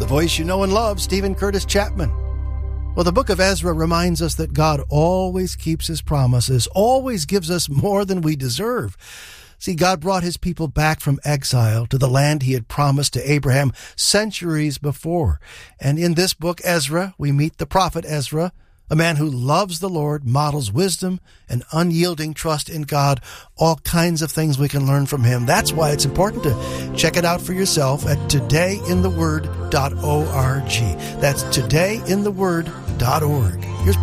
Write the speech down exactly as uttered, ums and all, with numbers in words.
the voice you know and love, Stephen Curtis Chapman. Well, the book of Ezra reminds us that God always keeps his promises, always gives us more than we deserve. See, God brought his people back from exile to the land he had promised to Abraham centuries before. And in this book, Ezra, we meet the prophet Ezra, a man who loves the Lord, models wisdom and unyielding trust in God, all kinds of things we can learn from him. That's why it's important to check it out for yourself at today in the word dot org. That's today in the word dot org. Here's